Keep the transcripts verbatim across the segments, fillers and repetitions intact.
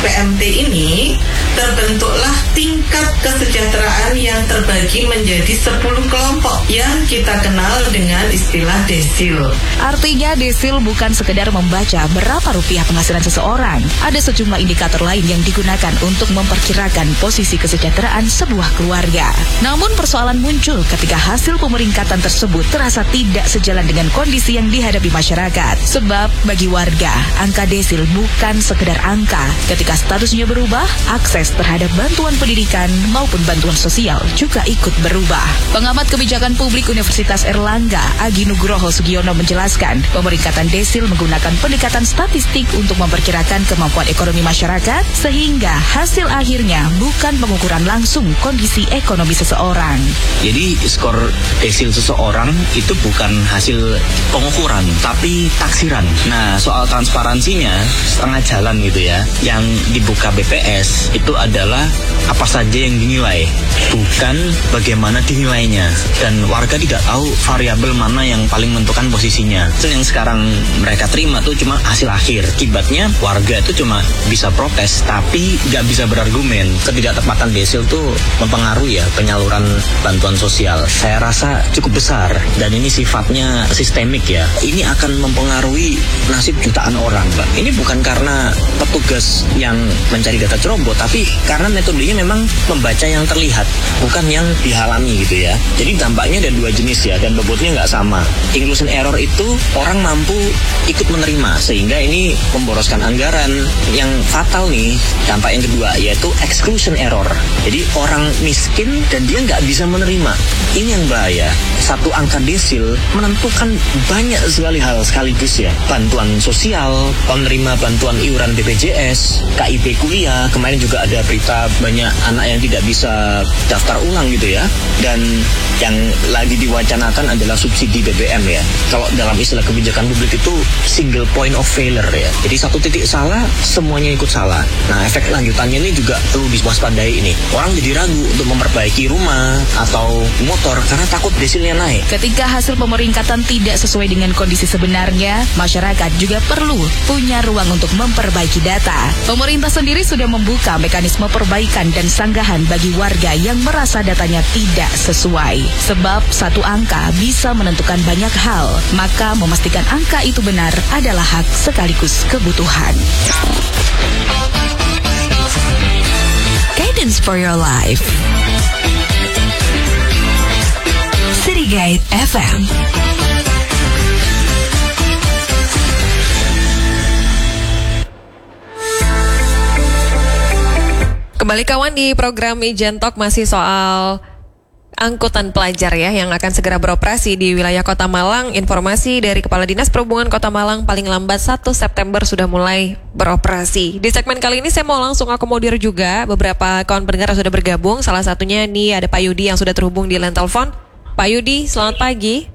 P M T ini terbentuklah tingkat kesejahteraan yang terbagi menjadi sepuluh kelompok yang kita kenal dengan istilah desil. Artinya desil bukan sekedar membaca berapa rupiah penghasilan seseorang. Ada sejumlah indikator lain yang digunakan untuk memperkirakan posisi kesejahteraan sebuah keluarga. Namun persoalan muncul ketika hasil pemeringkatan tersebut terasa tidak sejalan dengan kondisi yang dihadapi masyarakat. Sebab bagi warga, angka desil bukan sekedar angka. Ketika statusnya berubah, akses terhadap bantuan pendidikan maupun bantuan sosial juga ikut berubah. Pengamat kebijakan publik Universitas Erlangga, Agi Nugroho Sugiono menjelaskan, pemeringkatan desil menggunakan pendekatan statistik untuk memperkirakan kemampuan ekonomi masyarakat, sehingga hasil akhirnya bukan pengukuran langsung kondisi ekonomi seseorang. Jadi skor desil seseorang itu bukan hasil pengukuran, tapi taksiran. Nah, soal transparansinya setengah jalan gitu ya. Yang dibuka B P S itu adalah apa saja yang dinilai, bukan bagaimana dinilainya. Dan warga tidak tahu variabel mana yang paling menentukan posisinya. So, yang sekarang mereka terima tuh cuma hasil akhir. Akibatnya warga itu cuma bisa protes, tapi nggak bisa berargumen. Ketidaktepatan desil tuh mempengaruhi ya penyaluran bantuan sosial. Saya rasa cukup besar, dan ini sifatnya sistemik ya. Ini akan mempengaruhi nasib jutaan orang, Pak. Ini bukan karena petugas yang mencari data ceroboh, tapi karena metodenya memang membaca yang terlihat, bukan yang dialami gitu ya. Jadi dampaknya ada dua jenis ya, dan bobotnya nggak sama. Inclusion error itu orang mampu ikut menerima, sehingga ini memboroskan anggaran. Yang fatal nih, dampak yang kedua, yaitu exclusion error. Jadi orang miskin dan dia nggak bisa menerima. Ini yang bahaya. Satu angka desil menentukan banyak sekali hal sekaligus ya. Bantuan sosial, penerima bantuan iuran B P J S, K I P kuliah. Kemarin juga ada berita banyak anak yang tidak bisa daftar ulang gitu ya. Dan yang lagi diwacanakan adalah subsidi B B M ya. Kalau dalam istilah kebijakan publik itu single point of failure ya. Jadi satu titik salah, semuanya ikut salah. Nah, efek lanjutannya ini juga perlu diwaspadai ini. Orang jadi ragu untuk memperbaiki rumah atau motor karena takut desilnya naik. Ketika hasil pemeringkatan tidak sesuai dengan kondisi sebenarnya, masyarakat juga perlu punya ruang untuk memperbaiki data. Pemerintah sendiri sudah membuka mekanisme perbaikan dan sanggahan bagi warga yang merasa datanya tidak sesuai. Sebab satu angka bisa menentukan banyak hal, maka memastikan angka itu benar adalah hak sekaligus kebutuhan. Guidance for your life. City Guide F M. Kembali kawan di program Ijen Talk, masih soal angkutan pelajar ya yang akan segera beroperasi di wilayah Kota Malang. Informasi dari Kepala Dinas Perhubungan Kota Malang, paling lambat satu September sudah mulai beroperasi. Di segmen kali ini saya mau langsung akomodir juga beberapa kawan pendengar yang sudah bergabung. Salah satunya nih ada Pak Yudi yang sudah terhubung di line telepon. Pak Yudi, selamat pagi.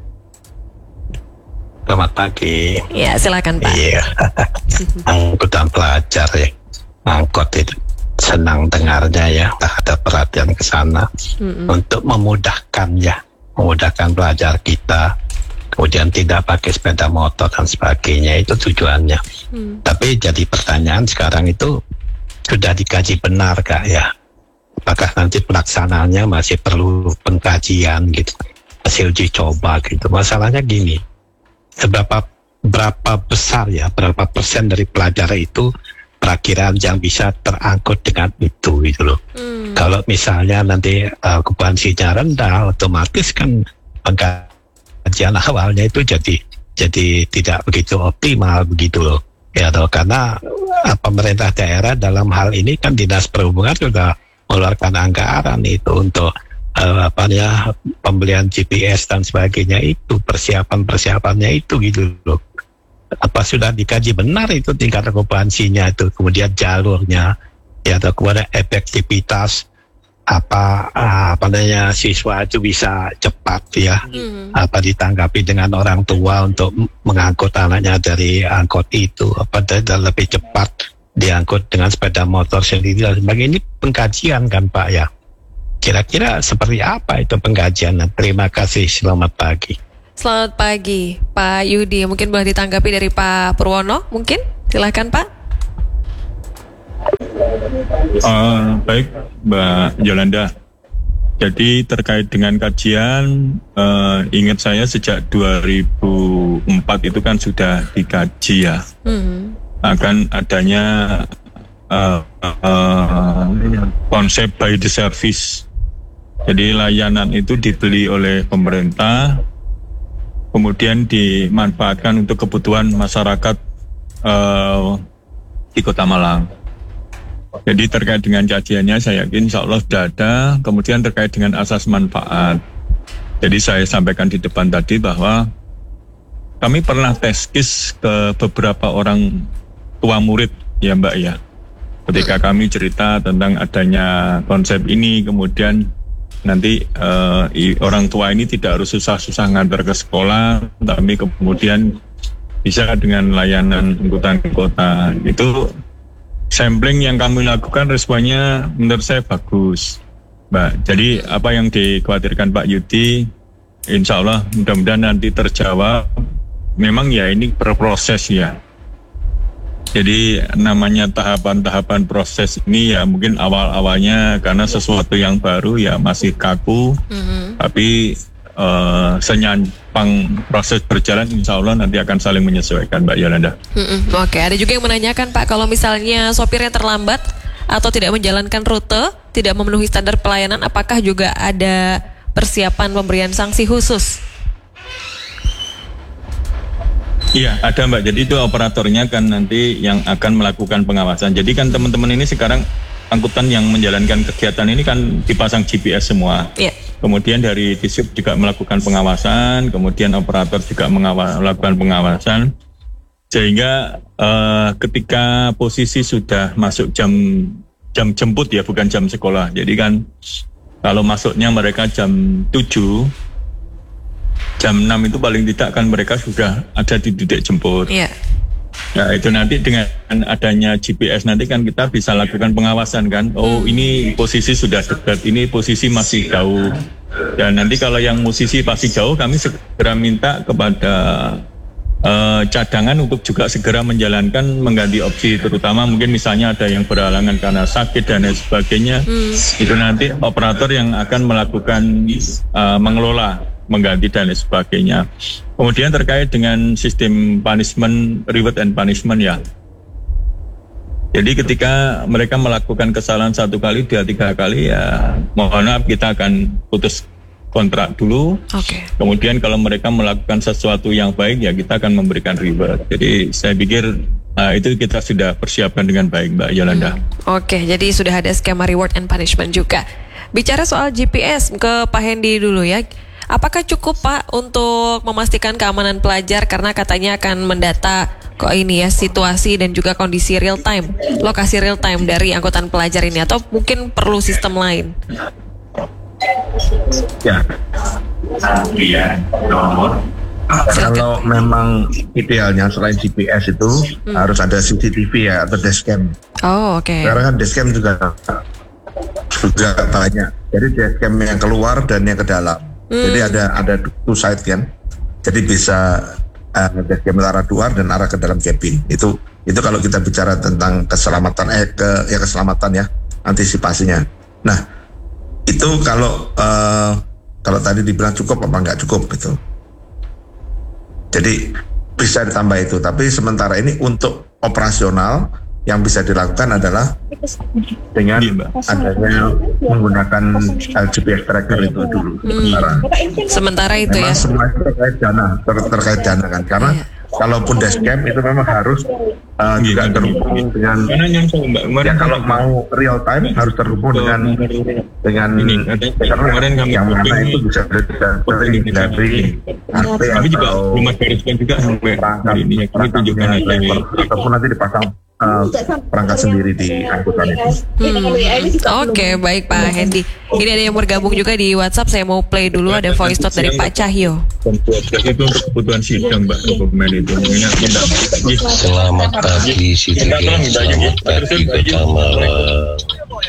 Selamat pagi. Ya, silakan Pak. Iya. Angkutan pelajar ya. Angkot itu. Senang dengarnya ya, ada perhatian ke sana mm-hmm. untuk memudahkan ya, memudahkan pelajar kita, kemudian tidak pakai sepeda motor dan sebagainya, itu tujuannya. Mm. Tapi jadi pertanyaan sekarang itu sudah dikaji benar Kak ya? Apakah nanti pelaksanaannya masih perlu pengkajian gitu, hasil uji coba gitu? Masalahnya gini, seberapa berapa besar ya, berapa persen dari pelajar itu perakiraan yang bisa terangkut dengan itu gitu loh. Hmm. Kalau misalnya nanti uh, okupansinya rendah, otomatis kan pengkajian awalnya itu jadi jadi tidak begitu optimal begitu loh. Ya toh, karena uh, pemerintah daerah dalam hal ini kan Dinas Perhubungan sudah mengeluarkan anggaran itu untuk uh, apa ya pembelian G P S dan sebagainya, itu persiapan-persiapannya itu gitu loh. Apa sudah dikaji benar itu tingkat okupansinya itu, kemudian jalurnya ya, atau kemudian efektivitas apa apa namanya siswa itu bisa cepat ya, hmm. apa ditanggapi dengan orang tua untuk mengangkut anaknya dari angkot itu, apa dan lebih cepat diangkut dengan sepeda motor sendiri dan sebagainya. Ini pengkajian kan Pak ya, kira-kira seperti apa itu pengkajian? Terima kasih, selamat pagi. Selamat pagi Pak Yudi, mungkin boleh ditanggapi dari Pak Purwono, mungkin silakan Pak. Uh, baik Mbak Yolanda. Jadi terkait dengan kajian, uh, ingat saya sejak dua ribu empat itu kan sudah dikaji ya, mm-hmm. akan adanya uh, uh, konsep by the service. Jadi layanan itu dibeli oleh pemerintah, kemudian dimanfaatkan untuk kebutuhan masyarakat uh, di Kota Malang. Jadi terkait dengan kajiannya saya yakin insya Allah sudah ada. Kemudian terkait dengan asas manfaat. Jadi saya sampaikan di depan tadi bahwa kami pernah tes case ke beberapa orang tua murid ya Mbak ya. Ketika kami cerita tentang adanya konsep ini, kemudian nanti uh, orang tua ini tidak harus susah-susah ngantar ke sekolah, tapi kemudian bisa dengan layanan angkutan kota. Itu sampling yang kami lakukan responnya menurut saya bagus, Mbak. Jadi apa yang dikhawatirkan Pak Yudi, insya Allah mudah-mudahan nanti terjawab. Memang ya ini berproses ya. Jadi namanya tahapan-tahapan proses ini ya mungkin awal-awalnya karena sesuatu yang baru ya masih kaku, mm-hmm. tapi uh, senyampang proses berjalan insya Allah nanti akan saling menyesuaikan Mbak Yolanda. Mm-mm. Oke, ada juga yang menanyakan Pak, kalau misalnya sopirnya terlambat atau tidak menjalankan rute, tidak memenuhi standar pelayanan, apakah juga ada persiapan pemberian sanksi khusus? Iya, ada Mbak. Jadi itu operatornya kan nanti yang akan melakukan pengawasan. Jadi kan teman-teman ini sekarang angkutan yang menjalankan kegiatan ini kan dipasang G P S semua. Yeah. Kemudian dari Disub juga melakukan pengawasan, kemudian operator juga mengawa- melakukan pengawasan. Sehingga uh, ketika posisi sudah masuk jam jam jemput ya, bukan jam sekolah. Jadi kan kalau masuknya mereka jam tujuh, jam enam itu paling tidak kan mereka sudah ada di titik jemput. Iya. Nah itu nanti dengan adanya G P S nanti kan kita bisa lakukan pengawasan kan. Oh hmm. ini posisi sudah dekat, ini posisi masih jauh. Dan nanti kalau yang posisi masih jauh kami segera minta kepada uh, cadangan untuk juga segera menjalankan mengganti opsi. Terutama mungkin misalnya ada yang berhalangan karena sakit dan lain sebagainya. Hmm. Itu nanti operator yang akan melakukan uh, mengelola, mengganti dan lain sebagainya. Kemudian terkait dengan sistem punishment, reward and punishment ya. Jadi ketika mereka melakukan kesalahan satu kali, dua, tiga kali ya mohon maaf kita akan putus kontrak dulu. Oke. Okay. Kemudian kalau mereka melakukan sesuatu yang baik ya kita akan memberikan reward. Jadi saya pikir uh, itu kita sudah persiapkan dengan baik Mbak Yolanda. Hmm. Oke, okay, jadi sudah ada skema reward and punishment juga. Bicara soal G P S ke Pak Hendy dulu ya. Apakah cukup Pak untuk memastikan keamanan pelajar karena katanya akan mendata kok ini ya situasi dan juga kondisi real time, lokasi real time dari angkutan pelajar ini, atau mungkin perlu sistem lain? Ya, nomor. Kalau memang idealnya selain G P S itu hmm. harus ada C C T V ya atau dashcam. Oh oke. Okay. Sekarang kan dashcam juga juga banyak. Jadi dashcam yang keluar dan yang ke dalam. Hmm. Jadi ada ada two side kan. Jadi bisa uh, dashcam arah luar dan arah ke dalam cabin. Itu itu kalau kita bicara tentang keselamatan eh ke ya keselamatan ya, antisipasinya. Nah, itu kalau uh, kalau tadi dibilang cukup apa enggak cukup gitu. Jadi bisa ditambah itu, tapi sementara ini untuk operasional yang bisa dilakukan adalah dengan adanya menggunakan G P S tracker itu dulu. Sementara, hmm. sementara itu memang ya. Semua itu terkait dana, ter terkait dana kan, karena yeah. kalaupun dashcam itu memang harus uh, juga terhubung dengan. Ya kalau mau real time harus terhubung dengan dengan ini. Karena yang mana itu bisa dari dari tapi juga rumah gariskan juga sampai hari ini. Kami tunjukkan ataupun nanti dipasang Uh, perangkat sendiri di angkutan itu. Hmm. Oke, okay, baik Pak Hendy. Ini ada yang bergabung juga di WhatsApp. Saya mau play dulu, ada voice note dari Pak Cahyo. Itu untuk kebutuhan sidang Mbak, dokumen itu. Selamat pagi Siti, selamat pagi Kota Malang.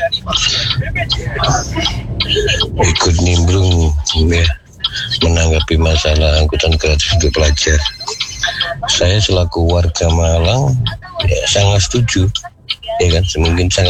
Ikut nimbrung ya, menanggapi masalah angkutan gratis untuk pelajar. Saya selaku warga Malang ya sangat setuju, ya kan, mungkin sangat